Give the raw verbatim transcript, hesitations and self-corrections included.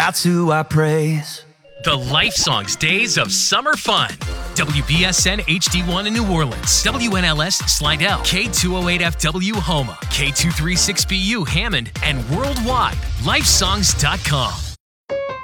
that's who I praise. The Life Songs Days of Summer Fun. W B S N H D one in New Orleans. W N L S Slidell. K two oh eight F W Homa. K two thirty-six B U Hammond. And worldwide, lifesongs dot com.